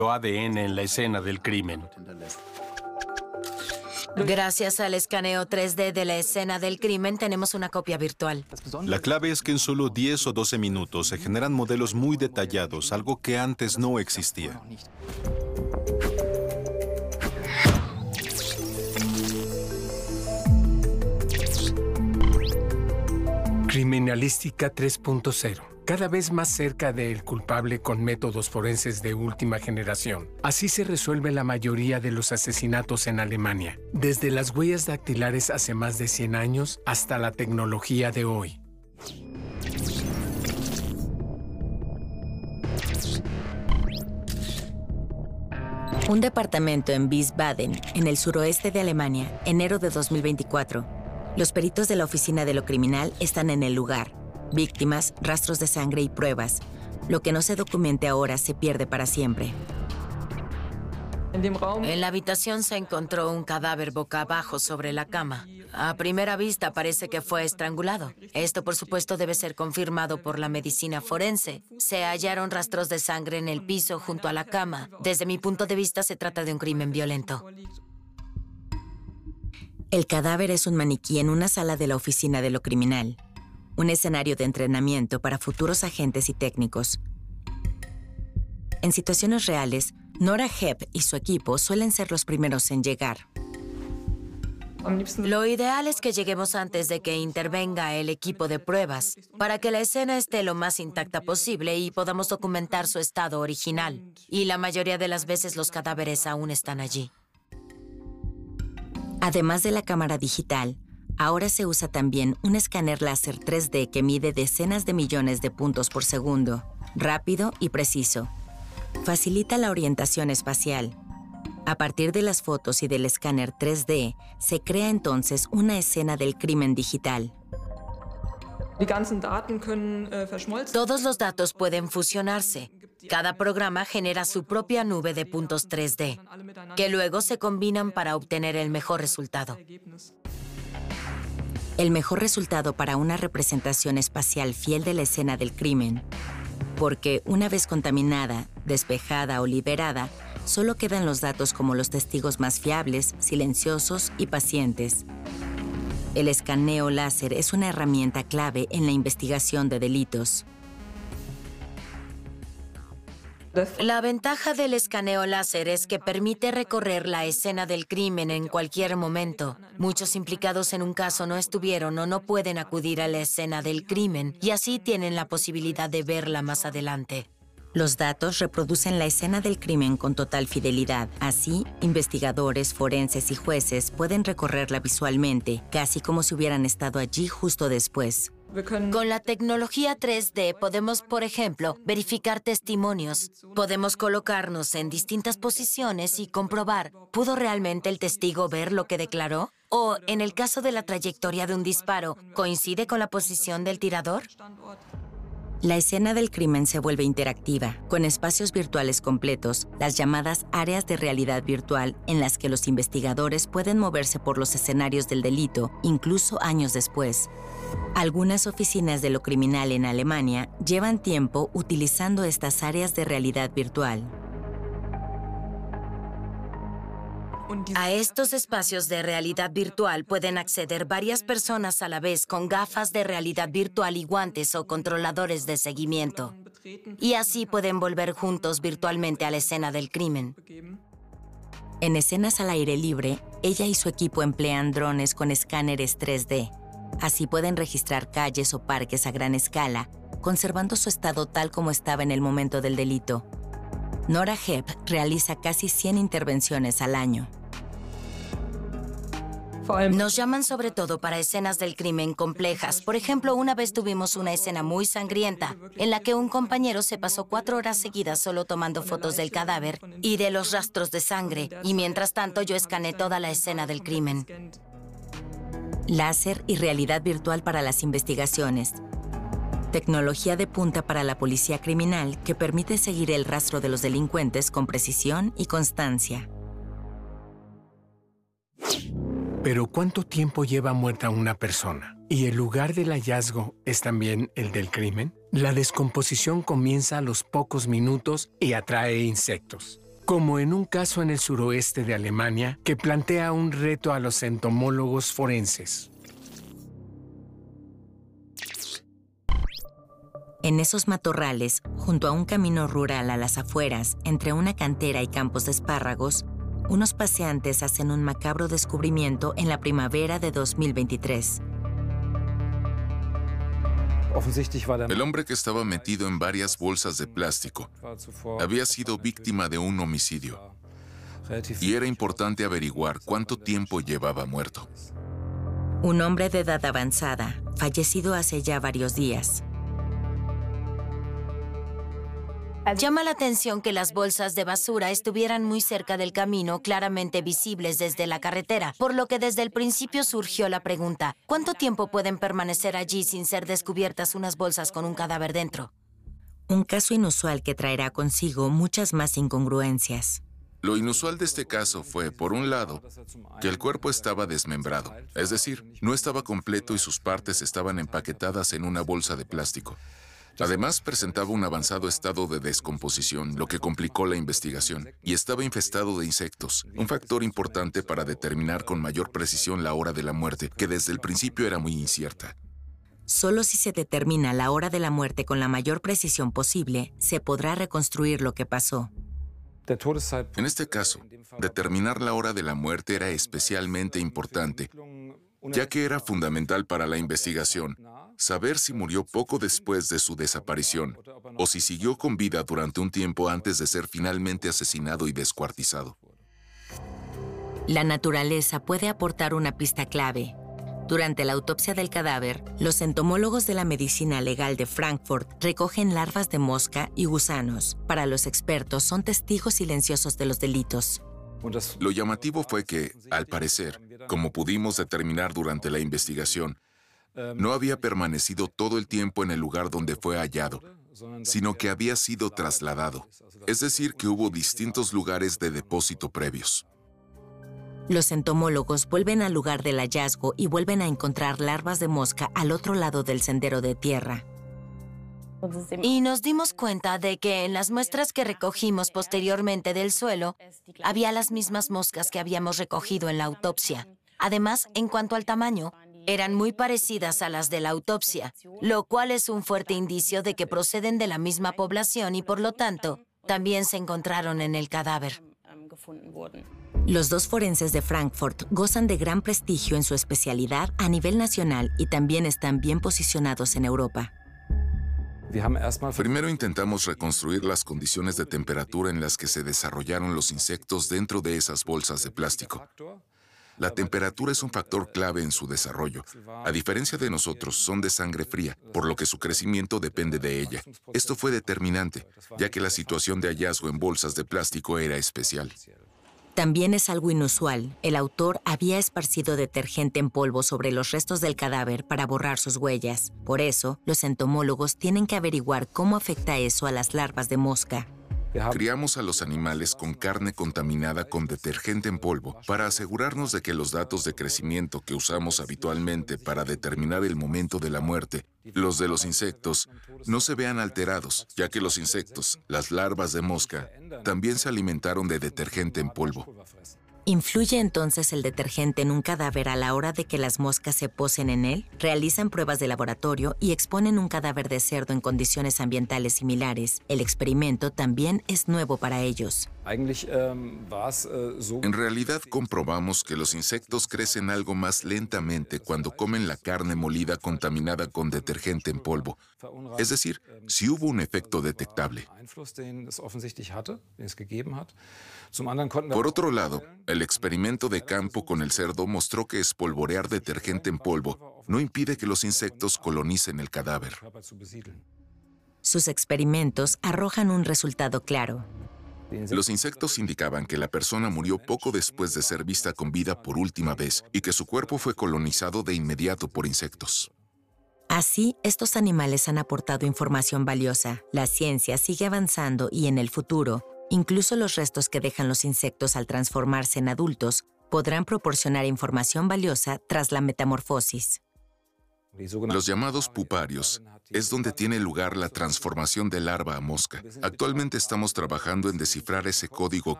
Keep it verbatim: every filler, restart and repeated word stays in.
A D N en la escena del crimen. Gracias al escaneo tres D de la escena del crimen, tenemos una copia virtual. La clave es que en solo diez o doce minutos se generan modelos muy detallados, algo que antes no existía. Criminalística tres punto cero. Cada vez más cerca del culpable con métodos forenses de última generación. Así se resuelve la mayoría de los asesinatos en Alemania, desde las huellas dactilares hace más de cien años hasta la tecnología de hoy. Un departamento en Wiesbaden, en el suroeste de Alemania, enero de dos mil veinticuatro. Los peritos de la Oficina de lo Criminal están en el lugar. Víctimas, rastros de sangre y pruebas. Lo que no se documente ahora se pierde para siempre. En la habitación se encontró un cadáver boca abajo sobre la cama. A primera vista parece que fue estrangulado. Esto, por supuesto, debe ser confirmado por la medicina forense. Se hallaron rastros de sangre en el piso junto a la cama. Desde mi punto de vista, se trata de un crimen violento. El cadáver es un maniquí en una sala de la Oficina de lo Criminal. Un escenario de entrenamiento para futuros agentes y técnicos. En situaciones reales, Nora Hepp y su equipo suelen ser los primeros en llegar. Lo ideal es que lleguemos antes de que intervenga el equipo de pruebas, para que la escena esté lo más intacta posible y podamos documentar su estado original. Y la mayoría de las veces los cadáveres aún están allí. Además de la cámara digital, ahora se usa también un escáner láser tres D que mide decenas de millones de puntos por segundo, rápido y preciso. Facilita la orientación espacial. A partir de las fotos y del escáner tres D, se crea entonces una escena del crimen digital. Todos los datos pueden fusionarse. Cada programa genera su propia nube de puntos tres D, que luego se combinan para obtener el mejor resultado. El mejor resultado para una representación espacial fiel de la escena del crimen, porque una vez contaminada, despejada o liberada, solo quedan los datos como los testigos más fiables, silenciosos y pacientes. El escaneo láser es una herramienta clave en la investigación de delitos. La ventaja del escaneo láser es que permite recorrer la escena del crimen en cualquier momento. Muchos implicados en un caso no estuvieron o no pueden acudir a la escena del crimen y así tienen la posibilidad de verla más adelante. Los datos reproducen la escena del crimen con total fidelidad. Así, investigadores, forenses y jueces pueden recorrerla visualmente, casi como si hubieran estado allí justo después. Con la tecnología tres D podemos, por ejemplo, verificar testimonios. Podemos colocarnos en distintas posiciones y comprobar, ¿pudo realmente el testigo ver lo que declaró? O, en el caso de la trayectoria de un disparo, ¿coincide con la posición del tirador? La escena del crimen se vuelve interactiva, con espacios virtuales completos, las llamadas áreas de realidad virtual, en las que los investigadores pueden moverse por los escenarios del delito, incluso años después. Algunas oficinas de lo criminal en Alemania llevan tiempo utilizando estas áreas de realidad virtual. A estos espacios de realidad virtual pueden acceder varias personas a la vez con gafas de realidad virtual y guantes o controladores de seguimiento. Y así pueden volver juntos virtualmente a la escena del crimen. En escenas al aire libre, ella y su equipo emplean drones con escáneres tres D. Así pueden registrar calles o parques a gran escala, conservando su estado tal como estaba en el momento del delito. Nora Hepp realiza casi cien intervenciones al año. Nos llaman sobre todo para escenas del crimen complejas. Por ejemplo, una vez tuvimos una escena muy sangrienta en la que un compañero se pasó cuatro horas seguidas solo tomando fotos del cadáver y de los rastros de sangre, y mientras tanto yo escaneé toda la escena del crimen. Láser y realidad virtual para las investigaciones. Tecnología de punta para la policía criminal que permite seguir el rastro de los delincuentes con precisión y constancia. Pero ¿cuánto tiempo lleva muerta una persona? ¿Y el lugar del hallazgo es también el del crimen? La descomposición comienza a los pocos minutos y atrae insectos. como en un caso en el suroeste de Alemania que plantea un reto a los entomólogos forenses. En esos matorrales, junto a un camino rural a las afueras, entre una cantera y campos de espárragos, unos paseantes hacen un macabro descubrimiento en la primavera de dos mil veintitrés. El hombre, que estaba metido en varias bolsas de plástico, había sido víctima de un homicidio y era importante averiguar cuánto tiempo llevaba muerto. Un hombre de edad avanzada, fallecido hace ya varios días. Llama la atención que las bolsas de basura estuvieran muy cerca del camino, claramente visibles desde la carretera, por lo que desde el principio surgió la pregunta: ¿cuánto tiempo pueden permanecer allí sin ser descubiertas unas bolsas con un cadáver dentro? Un caso inusual que traerá consigo muchas más incongruencias. Lo inusual de este caso fue, por un lado, que el cuerpo estaba desmembrado, es decir, no estaba completo y sus partes estaban empaquetadas en una bolsa de plástico. Además, presentaba un avanzado estado de descomposición, lo que complicó la investigación, y estaba infestado de insectos, un factor importante para determinar con mayor precisión la hora de la muerte, que desde el principio era muy incierta. Solo si se determina la hora de la muerte con la mayor precisión posible, se podrá reconstruir lo que pasó. En este caso, determinar la hora de la muerte era especialmente importante, ya que era fundamental para la investigación saber si murió poco después de su desaparición o si siguió con vida durante un tiempo antes de ser finalmente asesinado y descuartizado. La naturaleza puede aportar una pista clave. Durante la autopsia del cadáver, los entomólogos de la medicina legal de Frankfurt recogen larvas de mosca y gusanos. Para los expertos, son testigos silenciosos de los delitos. Lo llamativo fue que, al parecer, como pudimos determinar durante la investigación, no había permanecido todo el tiempo en el lugar donde fue hallado, sino que había sido trasladado. Es decir, que hubo distintos lugares de depósito previos. Los entomólogos vuelven al lugar del hallazgo y vuelven a encontrar larvas de mosca al otro lado del sendero de tierra. Y nos dimos cuenta de que en las muestras que recogimos posteriormente del suelo, había las mismas moscas que habíamos recogido en la autopsia. Además, en cuanto al tamaño, eran muy parecidas a las de la autopsia, lo cual es un fuerte indicio de que proceden de la misma población y, por lo tanto, también se encontraron en el cadáver. Los dos forenses de Frankfurt gozan de gran prestigio en su especialidad a nivel nacional y también están bien posicionados en Europa. Primero intentamos reconstruir las condiciones de temperatura en las que se desarrollaron los insectos dentro de esas bolsas de plástico. La temperatura es un factor clave en su desarrollo. A diferencia de nosotros, son de sangre fría, por lo que su crecimiento depende de ella. Esto fue determinante, ya que la situación de hallazgo en bolsas de plástico era especial. También es algo inusual. El autor había esparcido detergente en polvo sobre los restos del cadáver para borrar sus huellas. Por eso, los entomólogos tienen que averiguar cómo afecta eso a las larvas de mosca. Criamos a los animales con carne contaminada con detergente en polvo para asegurarnos de que los datos de crecimiento que usamos habitualmente para determinar el momento de la muerte, los de los insectos, no se vean alterados, ya que los insectos, las larvas de mosca, también se alimentaron de detergente en polvo. ¿Influye entonces el detergente en un cadáver a la hora de que las moscas se posen en él? Realizan pruebas de laboratorio y exponen un cadáver de cerdo en condiciones ambientales similares. El experimento también es nuevo para ellos. En realidad comprobamos que los insectos crecen algo más lentamente cuando comen la carne molida contaminada con detergente en polvo. Es decir, si hubo un efecto detectable. Por otro lado, el experimento de campo con el cerdo mostró que espolvorear detergente en polvo no impide que los insectos colonicen el cadáver. Sus experimentos arrojan un resultado claro. Los insectos indicaban que la persona murió poco después de ser vista con vida por última vez y que su cuerpo fue colonizado de inmediato por insectos. Así, estos animales han aportado información valiosa. La ciencia sigue avanzando y en el futuro, incluso los restos que dejan los insectos al transformarse en adultos podrán proporcionar información valiosa tras la metamorfosis. Los llamados puparios es donde tiene lugar la transformación de larva a mosca. Actualmente estamos trabajando en descifrar ese código